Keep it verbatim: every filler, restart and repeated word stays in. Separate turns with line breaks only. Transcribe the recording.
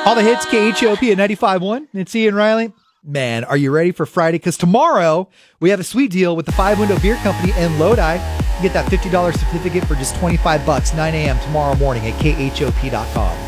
All the hits, K H O P at ninety-five point one. It's Ian Riley. Man, are you ready for Friday? Because tomorrow we have a sweet deal with the Five Window Beer Company in Lodi. You get that fifty dollars certificate for just twenty-five bucks, nine a.m. tomorrow morning at K H O P dot com.